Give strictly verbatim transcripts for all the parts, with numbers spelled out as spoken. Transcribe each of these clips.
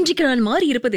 இன்றைக்கு நான் மாறி இருப்பது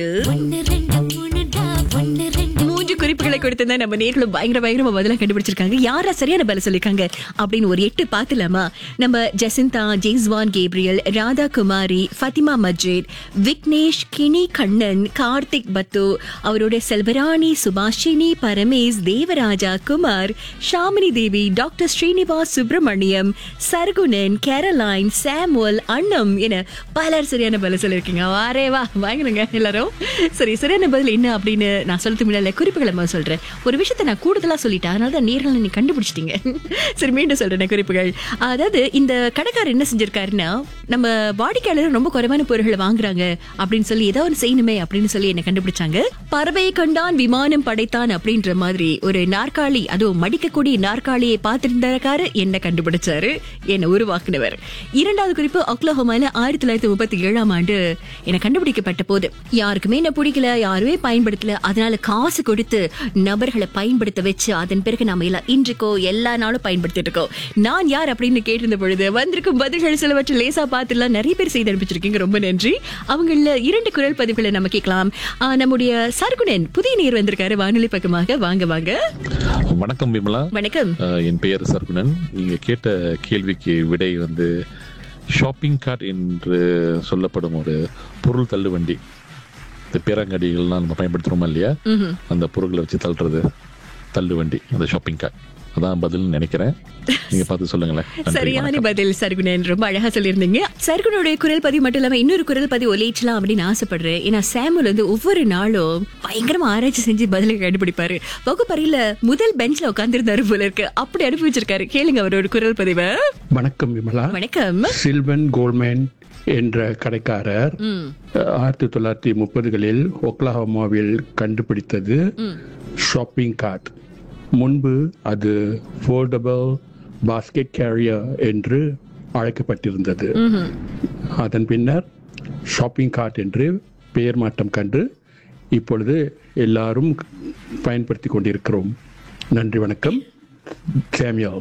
மூன்று குறிப்புகளை கொடுத்திருந்தா நம்ம நேர்களும் பயங்கர பயங்கரமா பதிலா கண்டுபிடிச்சிருக்காங்க. யாரா சரியான பதில் சொல்லிருக்காங்க அப்படின்னு ஒரு எட்டு பாத்துலாமா? நம்ம ஜெசிந்தா, ஜெய்ஸ்வான் கேப்ரியல், ராதா குமாரி, ஃபத்திமா மஜித், விக்னேஷ், கினி கண்ணன், கார்த்திக் பத்து, அவருடைய செல்வராணி, சுபாஷினி, பரமேஷ், தேவராஜா, குமார், ஷாமினி தேவி, டாக்டர் ஸ்ரீனிவாஸ் சுப்பிரமணியம், சர்குணன், கேரலைன், சாமுவல், அண்ணம் என பலர் சரியான பதில் சொல்லிருக்கீங்க. வாரே வா, வாங்கினுங்க எல்லாரும். சரி, சரியான பதில் என்ன அப்படின்னு நான் சொல்றது முன்னால குறிப்புகளை நான் சொல்றேன். ஒரு விஷயத்த நான் கூடுதலா சொல்லிட்டேன், அதனால தான் நேர்களை நீ கண்டுபிடிச்சிட்டீங்க. சரி, மீண்டும் சொல்றேன் குறிப்புகள். அதாவது இந்த கடைக்காரர் என்ன செஞ்சிருக்காருன்னா, நம்ம வாடிக்கையாளர் ரொம்ப குறைவான பொருட்களை வாங்குறாங்க அப்படின்னு சொல்லி ஏதாவது ஒன்று செய்யணுமே அப்படின்னு சொல்லி என்ன கண்டுபிடிச்சாங்க. பறவையை கண்டான் விமானம் படைத்தான் அப்படின்ற மாதிரி ஒரு நாற்காலி, அதுவும் மடிக்கக்கூடிய நாற்காலியை பார்த்திருந்தாரு, என்ன கண்டுபிடிச்சாரு, என்ன உருவாக்குனவர். இரண்டாவது குறிப்பு, ஒக்லஹோமால ஆயிரத்தி தொள்ளாயிரத்தி முப்பத்தி ஏழாம் ஆண்டு என்ன கண்டுபிடிக்கப்பட்ட போது யாருக்குமே என்ன பிடிக்கல, யாருமே பயன்படுத்தல, அதனால காசு கொடுத்து நபர்களை பயன்படுத்த வச்சு அதன் பிறகு நாம எல்லாம் இன்றைக்கோ எல்லா நாளும் பயன்படுத்திட்டு இருக்கோம். நான் யார் அப்படின்னு கேட்டிருந்த பொழுது வந்திருக்கும் பதில்கள் சிலவற்றை லேசா பார்த்துலாம் நிறைய பேர் செய்து அனுப்பிச்சிருக்கீங்க, ரொம்ப நன்றி. அவங்கள இரண்டு குரல் பதிவுகளை நம்ம கேட்கலாம். நம்முடைய சர்குணன் புதிய நேர் வந்திருக்காரு வானொலி பக்கமாக. வாங்க வாங்க. வணக்கம் விமலா. வணக்கம். என் பெயர் சர்குணன். நீங்க கேட்ட கேள்விக்கு விடை வந்து ஷாப்பிங் கார்ட் என்று சொல்லப்படும் ஒரு பொருள் தள்ளுவண்டி. இந்த பேரங்கடிகள்லாம் நம்ம பயன்படுத்துறோமா இல்லையா, அந்த பொருட்களை வச்சு தள்ளுறது தள்ளுவண்டி, அந்த ஷாப்பிங் கார்ட். அதான் பதில் நினைக்கிறேன். நீங்க பார்த்து சொல்லுங்களேன். சரியான பதில் சர்குணன், ரொம்ப அழகா சொல்லியிருந்தீங்க. சர்குனுடைய குரல் பதிவு மட்டும் இல்லாம இன்னொரு குரல் பதிவு ஒலிச்சலாம் அப்படின்னு ஆசைப்படுறேன். ஏன்னா சாமுல் வந்து ஒவ்வொரு நாளும் பயங்கரமா ஆராய்ச்சி செஞ்சு பதிலை கண்டுபிடிப்பாரு. வகுப்பறையில முதல் பெஞ்ச்ல உட்கார்ந்திருந்தாரு போல இருக்கு, அப்படி அனுப்பி வச்சிருக்காரு. கேளுங்க அவரோட குரல் பதிவை. வணக்கம் விமலா. வணக்கம். சில்வன் கோல்மேன் என்ற கடைக்காரர் ஆயிரத்தி தொள்ளாயிரத்தி முப்பதுகளில் ஒக்லஹோமாவில் கண்டுபிடித்தது ஷாப்பிங் கார்ட். முன்பு அது ஃபோல்டபிள் பாஸ்கெட் கேரியர் என்று அழைக்கப்பட்டிருந்தது. அதன் பின்னர் ஷாப்பிங் கார்ட் என்று பெயர் மாற்றம் கண்டு இப்பொழுது எல்லாரும் பயன்படுத்தி கொண்டிருக்கிறோம். நன்றி, வணக்கம். சாமுவேல்.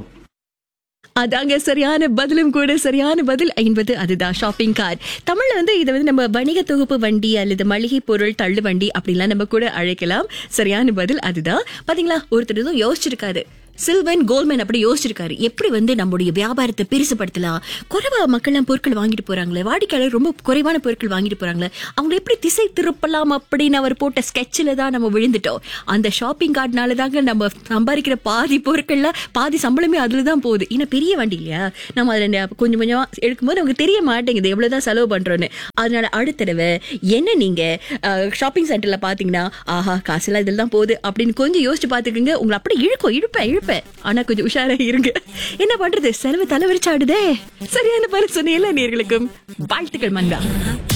அதாங்க சரியான பதிலும் கூட. சரியான பதில் என்பது அதுதான், ஷாப்பிங் கார்ட். தமிழ்ல வந்து இதை வந்து நம்ம வணிக தொகுப்பு வண்டி அல்லது மளிகை பொருள் தள்ளு வண்டி அப்படிலாம் நம்ம கூட அழைக்கலாம். சரியான பதில் அதுதான். பாத்தீங்களா, ஒருத்தர் எதுவும் யோசிச்சிருக்காரு, சில்வன் கோல்மேன் அப்படி யோசிச்சிருக்காரு, எப்படி வந்து நம்முடைய வியாபாரத்தை பெருசுபடுத்தலாம். குறைவா மக்கள்லாம் பொருட்கள் வாங்கிட்டு போறாங்களே, வாடிக்கையாளர் ரொம்ப குறைவான பொருட்கள் வாங்கிட்டு போறாங்களே, அவங்க எப்படி திசை திருப்பலாம் அப்படின்னு அவர் போட்ட ஸ்கெட்சில் தான் நம்ம விழுந்துட்டோம். அந்த ஷாப்பிங் கார்ட்னால தாங்க நம்ம சம்பாதிக்கிற பாதி பொருட்கள்ல பாதி சம்பளமே அதுல தான் போகுது. ஏன்னா பெரிய வண்டி இல்லையா, நம்ம அதுல கொஞ்சம் கொஞ்சமா எடுக்கும்போது நமக்கு தெரிய மாட்டேங்குது எவ்வளவுதான் செலவு பண்றோன்னு. அதனால அடுத்த தடவை என்ன நீங்க ஷாப்பிங் சென்டர்ல பாத்தீங்கன்னா, ஆஹா காசுலாம் இதுல தான் போகுது அப்படின்னு கொஞ்சம் யோசிச்சு பாத்துக்கோங்க. உங்களை அப்படி இழுக்கும் இழுப்பேன் இழுப்பேன் ஆனா கொஞ்சம் உஷாரா இருங்க. என்ன பண்றது, செலவு தலைவரிச்சாடுதே. சரியான பதில் சொன்ன எல்லா நேயர்களுக்கும் வாழ்த்துக்கள் மங்கா.